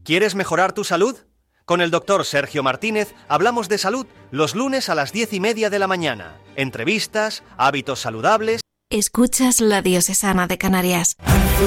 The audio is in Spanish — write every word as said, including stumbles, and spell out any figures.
¿Quieres mejorar tu salud? Con el doctor Sergio Martínez hablamos de salud los lunes a las diez y media de la mañana. Entrevistas, hábitos saludables. Escuchas La Diocesana de Canarias.